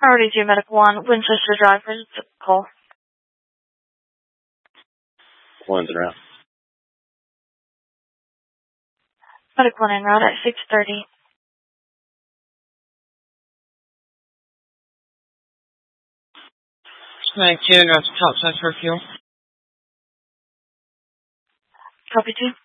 Priority 2, Medic 1, Winchester Drive, call. One's in route. Medic 1 en route at 6:30. Medic 2 en route to topside for fuel. Copy 2.